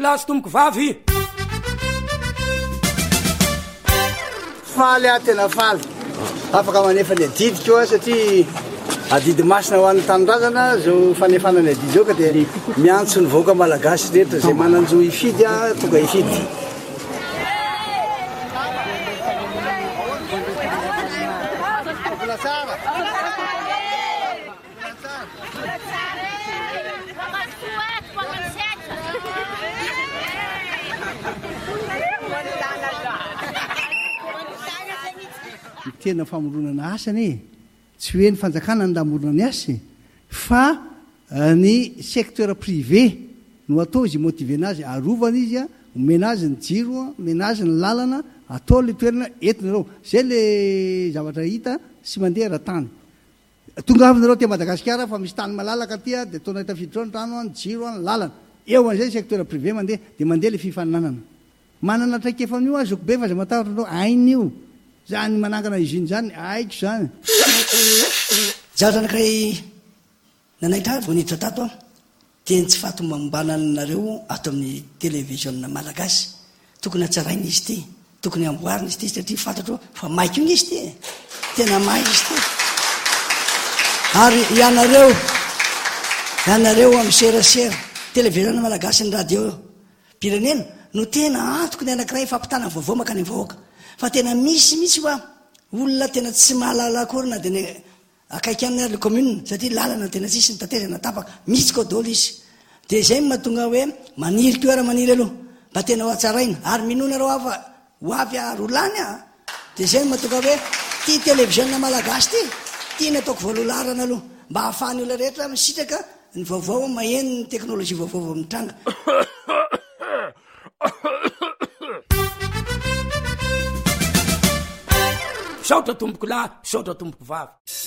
Plasy tomboko vavy faly a tena faly afaka manefa ny adidy koa satria adidy masina ho an'ny tanindrazana zao fanefanany adidy zao ka dia miantso ny vahoaka malagasy rehetra zay mananjo ifidy a tonga ifidy tena famoronana asany tsy hoe ny fanjakana ny lamorona ny asy fa ny secteur privé no atao izy motive anazy arovana izy a omena azy ny jiro omena azy ny lalana atao le toerana entinareo zay le zavatra hita sy mandeha raha-tany tonga avinareo te Madagasikara fa misy tany malalaka aty a dia ataonao tafiditra ny rano ny jiro ny lalana eo an'izay secteur privé mandeha dia mandeha le fifaninanana manana traikefan'io azoko be fa zay matahotra anao ain'io zany manangana izy iny zany aiko zany zaho zanakiray nanaitra voniditra tato a teny tsy fatomambananareo ato amin'ny télévision malagasy tokony hatsaraina izy ty tokony amboarina izy ty satria fantatro fa maiko iny izy ty tena mai izy ty ary ianareo amin'ny serasera télévision malagasy ny radio pirenena no tena antoko ny anakiray fampitana vaovao makany vahoaka fa tena misy hoa olona tena tsy mahalala akory na dia ny akaiky aminy ary le commune satria lalana tena tsisy ny tatezana tapaka misy kodolo izy dia izay mahatonga hoe maniry toera maniry aloha mba tena ho atsaraina ary minonareo afa ho avy arolany a dia izay mahatonga hoe ty télévision malagasy ty tiany ataoko voalolarana aloha mba hahafahany olona rehetra misitraka ny vaovao maheno ny teknôlôjia vaovao mitranga saotra tomboko lahy saotra tomboko vavy